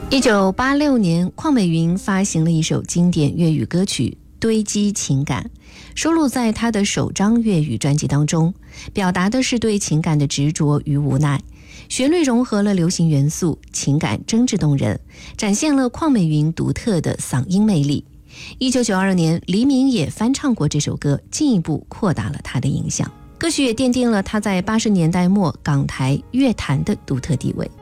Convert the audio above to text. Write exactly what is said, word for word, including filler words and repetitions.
一九八六年，邝美云发行了一首经典粤语歌曲《堆积情感》，收录在她的首张粤语专辑当中，表达的是对情感的执着与无奈。旋律融合了流行元素，情感真挚动人，展现了邝美云独特的嗓音魅力。一九九二年，黎明也翻唱过这首歌，进一步扩大了她的影响。歌曲也奠定了她在八十年代末港台乐坛的独特地位。